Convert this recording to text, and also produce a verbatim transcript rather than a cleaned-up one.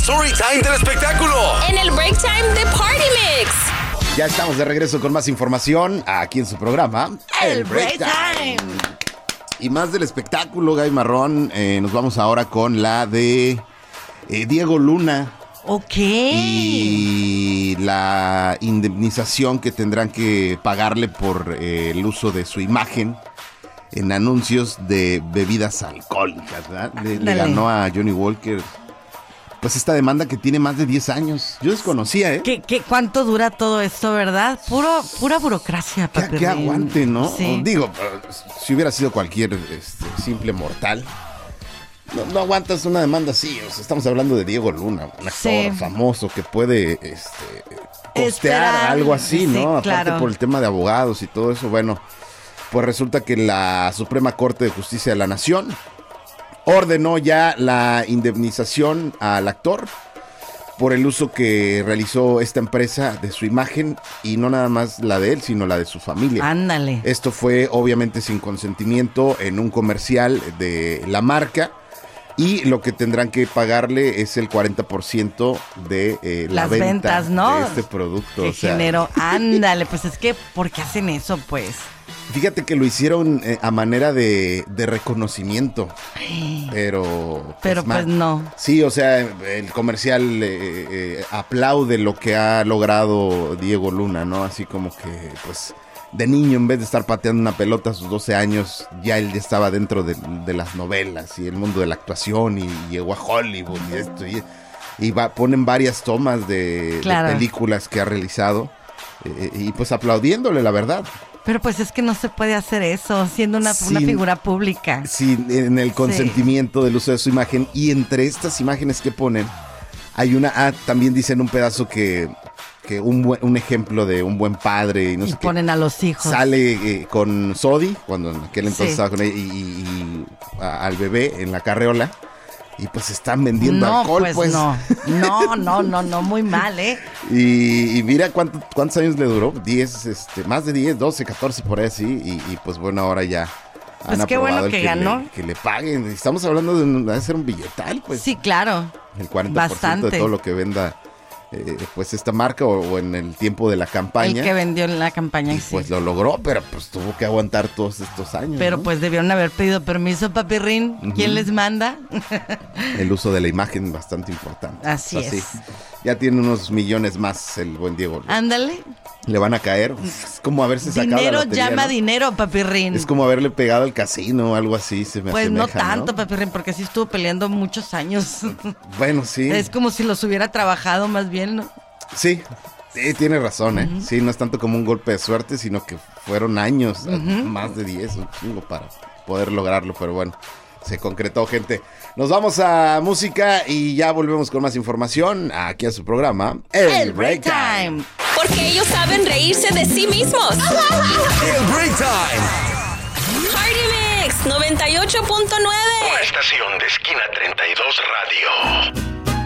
Storytime del espectáculo. En el Break Time de Party Mix. Ya estamos de regreso con más información aquí en su programa, El Break Time. Y más del espectáculo, Gaby Marrón. Eh, nos vamos ahora con la de eh, Diego Luna. Ok. Y la indemnización que tendrán que pagarle por eh, el uso de su imagen en anuncios de bebidas alcohólicas, ¿verdad? Le, le ganó a Johnny Walker pues esta demanda que tiene más de diez años. Yo desconocía, ¿eh? ¿Qué, qué, ¿Cuánto dura todo esto, verdad? Puro, pura burocracia, papi. Que, que aguante, ¿no? Sí. Digo, si hubiera sido cualquier este, simple mortal, no, no aguantas una demanda así. O sea, estamos hablando de Diego Luna, un actor Sí. famoso que puede este, costear Esperar, algo así, sí, ¿no? Aparte claro. por el tema de abogados y todo eso. Bueno, pues resulta que la Suprema Corte de Justicia de la Nación ordenó ya la indemnización al actor por el uso que realizó esta empresa de su imagen, y no nada más la de él, sino la de su familia. Ándale. Esto fue obviamente sin consentimiento en un comercial de la marca, y lo que tendrán que pagarle es el cuarenta por ciento de eh, la Las venta ventas, ¿no? de este producto. Que O sea, generó. Ándale, pues es que, ¿por qué hacen eso, pues? fíjate que lo hicieron eh, a manera de, de reconocimiento, pero... Pero ma- pues no. Sí, o sea, el comercial eh, eh, aplaude lo que ha logrado Diego Luna, ¿no? Así como que, pues, de niño, en vez de estar pateando una pelota a sus doce años, ya él ya estaba dentro de, de las novelas y el mundo de la actuación, y llegó a Hollywood y esto. Y, y va, ponen varias tomas de, Claro. de películas que ha realizado, eh, y pues aplaudiéndole, la verdad. Pero pues es que no se puede hacer eso siendo una, Sí. una figura pública. Sí, en el consentimiento del uso de su imagen. Y entre estas imágenes que ponen, hay una... Ah, también dicen un pedazo que, que un, buen, un ejemplo de un buen padre y no Y sé qué. ponen a los hijos. Sale eh, con Sodi, cuando en aquel entonces Sí. estaba con ella, y, y- y a- al bebé en la carreola. Y pues están vendiendo No, alcohol, pues, pues. no. No, no, no, no, muy mal, ¿eh? Y, y mira cuánto, cuántos años le duró. diez, este, más de diez, doce, catorce, por ahí así. Y, y pues bueno, ahora ya Pues han qué aprobado bueno el que le- ganó. que le paguen. Estamos hablando de, un- de ser un billetal, pues. Sí, claro. El cuarenta por ciento Bastante. de todo lo que venda eh, pues esta marca, o, o en el tiempo de la campaña. El que vendió en la campaña, Y sí. pues lo logró, pero pues tuvo que aguantar todos estos años. Pero ¿no? pues debieron haber pedido permiso, papirrín. ¿Quién Ujú. les manda? El uso de la imagen bastante importante. Así Así. es. Ya tiene unos millones más el buen Diego. Ándale. Le van a caer. Es como haberse sacado la Dinero lotería, llama ¿no? dinero, papirrín. Es como haberle pegado al casino o algo así, se me Pues no asemeja, tanto, papirrín, porque sí estuvo peleando muchos años. Bueno, sí. Es como si los hubiera trabajado más bien, ¿no? Sí, sí, tiene razón, ¿eh? Sí, no es tanto como un golpe de suerte, sino que fueron años, más de diez, un chingo para poder lograrlo, pero bueno, se concretó, gente. Nos vamos a música y ya volvemos con más información aquí a su programa, El Break Time. Porque ellos saben reírse de sí mismos. El Break Time. Party Mix noventa y ocho punto nueve. Una estación de Esquina treinta y dos Radio.